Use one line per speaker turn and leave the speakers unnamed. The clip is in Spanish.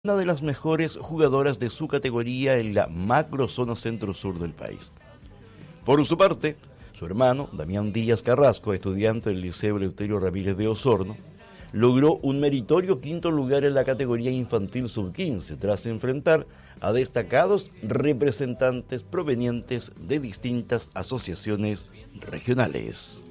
una de las mejores jugadoras de su categoría en la macrozona centro-sur del país. Por su parte, su hermano, Damián Díaz Carrasco, estudiante del Liceo Eleuterio Ramírez de Osorno, logró un meritorio quinto lugar en la categoría infantil sub-15 tras enfrentar a destacados representantes provenientes de distintas asociaciones regionales.